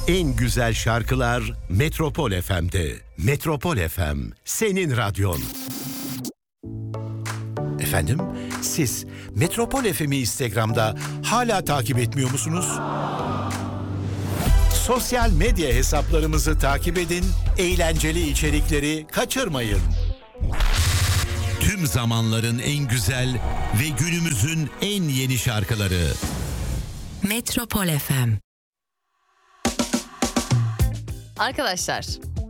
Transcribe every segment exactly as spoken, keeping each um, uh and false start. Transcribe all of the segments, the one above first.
En güzel şarkılar Metropol F M'de. Metropol F M, senin radyon. Efendim, siz Metropol F M'i Instagram'da hala takip etmiyor musunuz? Sosyal medya hesaplarımızı takip edin, eğlenceli içerikleri kaçırmayın. Tüm zamanların en güzel ve günümüzün en yeni şarkıları. Metropol F M. Arkadaşlar,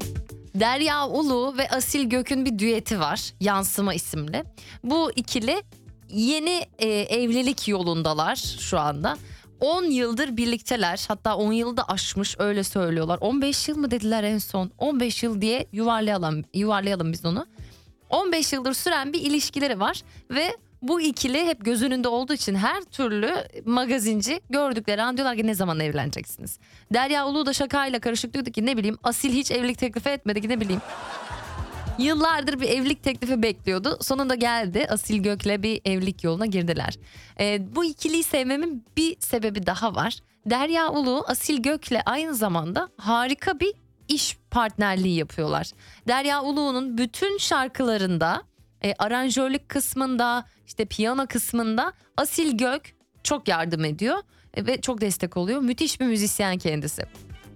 Derya Ulu ve Asil Gök'ün bir düeti var, Yansıma isimli. Bu ikili yeni e, evlilik yolundalar şu anda. on yıldır birlikteler, hatta on yılı da aşmış, öyle söylüyorlar. on beş yıl mı dediler en son? on beş yıl diye yuvarlayalım, yuvarlayalım biz onu. on beş yıldır süren bir ilişkileri var ve bu ikili hep göz önünde olduğu için her türlü magazinci gördükleri an diyorlar ki ne zaman evleneceksiniz? Derya Ulu da şakayla karışık diyordu ki ne bileyim, Asil hiç evlilik teklifi etmedi ki ne bileyim. Yıllardır bir evlilik teklifi bekliyordu. Sonunda geldi. Asil Gök'le bir evlilik yoluna girdiler. Ee, bu ikiliyi sevmemin bir sebebi daha var. Derya Ulu, Asil Gök'le aynı zamanda harika bir iş partnerliği yapıyorlar. Derya Ulu'nun bütün şarkılarında, e, aranjörlük kısmında, işte piyano kısmında Asil Gök çok yardım ediyor e, ve çok destek oluyor. Müthiş bir müzisyen kendisi.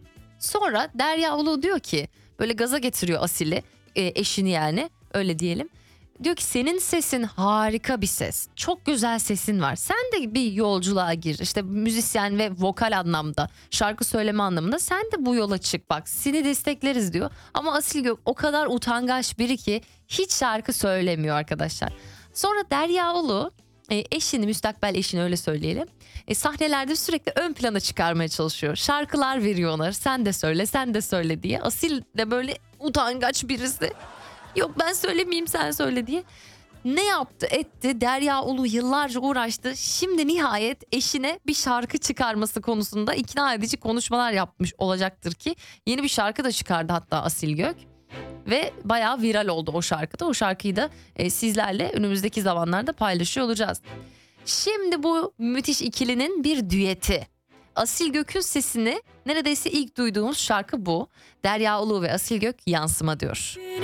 Sonra Derya Ulu diyor ki, böyle gaza getiriyor Asil'i, e, eşini yani, öyle diyelim. Diyor ki senin sesin harika bir ses. Çok güzel sesin var. Sen de bir yolculuğa gir. İşte müzisyen ve vokal anlamda, şarkı söyleme anlamında sen de bu yola çık bak. Seni destekleriz diyor. Ama Asil Gök o kadar utangaç biri ki hiç şarkı söylemiyor arkadaşlar. Sonra Derya Ulu e, eşini, müstakbel eşini öyle söyleyelim, e, sahnelerde sürekli ön plana çıkarmaya çalışıyor. Şarkılar veriyor ona. Sen de söyle, sen de söyle diye. Asil de böyle utangaç birisi. Yok ben söylemeyeyim, sen söyle diye. Ne yaptı etti, Derya Ulu yıllarca uğraştı. Şimdi nihayet eşine bir şarkı çıkarması konusunda ikna edici konuşmalar yapmış olacaktır ki yeni bir şarkı da çıkardı hatta Asil Gök. Ve bayağı viral oldu o şarkıda. O şarkıyı da e, sizlerle önümüzdeki zamanlarda paylaşıyor olacağız. Şimdi bu müthiş ikilinin bir düeti. Asil Gök'ün sesini neredeyse ilk duyduğumuz şarkı bu. Derya Ulu ve Asil Gök Yansıma diyor.